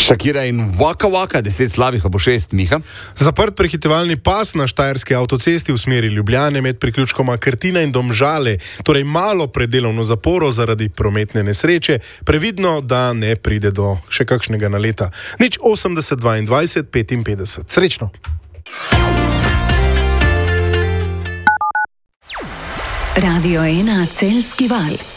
Šakira in Waka Waka, 10 slabih, pa bo 6, Miha. Zaprt prehitevalni pas na štajerski avtocesti v smeri Ljubljane med priključkoma Krtina in Domžale, torej malo pred delovno zaporo zaradi prometne nesreče, previdno, da ne pride do še kakšnega naleta. 80 22 55. Srečno! Radio 1 Celjski val.